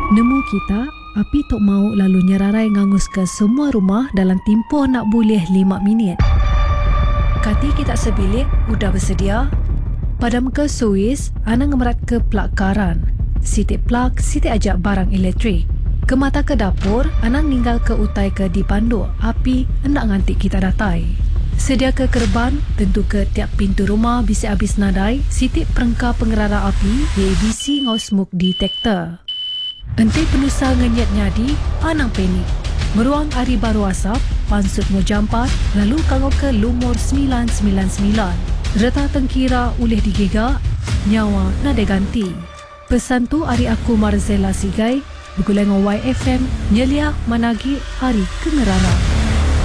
Nemu kita, api tok mau lalu nyerarai ngangus ke semua rumah dalam tempoh nak boleh 5 minit. Kati kita sebilik, udah bersedia? Padam ke Suis, ana ngemerat ke plug karan. Sitik plug, sitik ajak barang elektrik. Ke mata ke dapur, ana ninggal ke utai ke dipandu. Api hendak ngantik kita datai. Sedia ke kerban, tentu ke tiap pintu rumah bisa habis nadai. Sitik perengkar pengerara api, ABC ngau smoke detector. Ente penusa ngenyat nyadi, anang panik. Meruang hari baru asap, pansut mau jampat, lalu kangau ke lumur 999. Reta tengkira ulih digigak, nyawa nada ganti. Pesan tu hari aku Marzella Sigai, bergulai dengan YFM, nyelia managi hari kengerara.